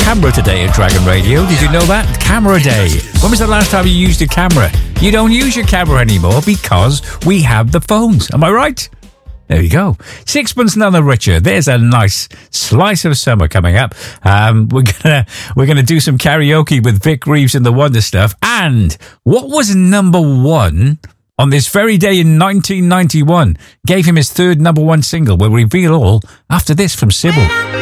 camera today at Dragon Radio. Did you know that? Camera day. When was the last time you used a camera? You don't use your camera anymore because we have the phones. Am I right? There you go. 6 months none the richer. There's a nice slice of summer coming up. We're gonna do some karaoke with Vic Reeves and the Wonder Stuff. And what was number one on this very day in 1991? Gave him his third number one single. We'll reveal all after this from Sybil.